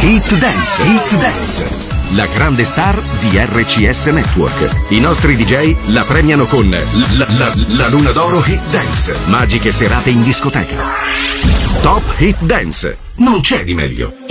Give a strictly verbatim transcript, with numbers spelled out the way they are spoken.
Hit Dance. Hit Dance. La grande star di R C S Network. I nostri D J la premiano con la, la, la Luna d'Oro Hit Dance. Magiche serate in discoteca. Top Hit Dance. Non c'è di meglio.